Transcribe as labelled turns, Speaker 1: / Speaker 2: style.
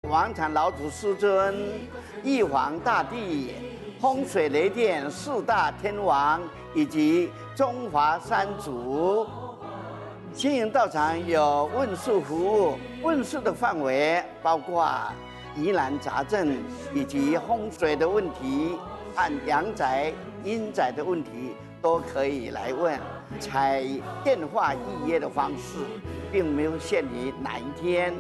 Speaker 1: 王禅老祖师尊、玉皇大帝、风水雷电4大天王以及中华三祖。经营道场有问事服务，问事的范围包括疑难杂症以及风水的问题和阳宅、阴宅的问题都可以来问，采电话预约的方式，并没有限于哪一天。